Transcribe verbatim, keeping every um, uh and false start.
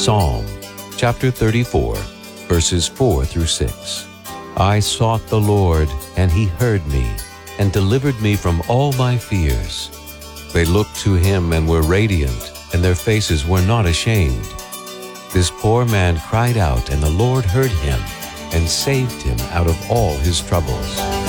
Psalm chapter thirty-four, verses four through six. I sought the Lord, and he heard me, and delivered me from all my fears. They looked to him and were radiant, and their faces were not ashamed. This poor man cried out, and the Lord heard him, and saved him out of all his troubles.